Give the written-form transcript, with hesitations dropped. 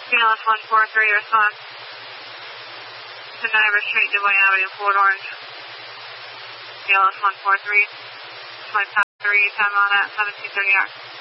BLS 143, response. To Niagara Street, Dubois Avenue, Fort Orange. BLS 143. My top 3, time on at 1730 hours.